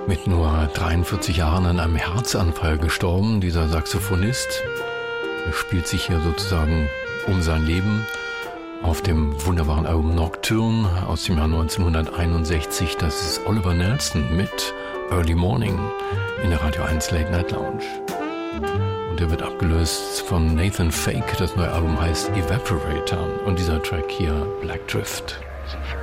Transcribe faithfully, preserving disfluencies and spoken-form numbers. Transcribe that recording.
Mit nur dreiundvierzig Jahren an einem Herzanfall gestorben, dieser Saxophonist. Er spielt sich hier sozusagen um sein Leben auf dem wunderbaren Album Nocturne aus dem Jahr neunzehnhunderteinundsechzig. Das ist Oliver Nelson mit Early Morning in der Radio eins Late Night Lounge. Und er wird abgelöst von Nathan Fake. Das neue Album heißt Evaporator. Und dieser Track hier, Black Drift.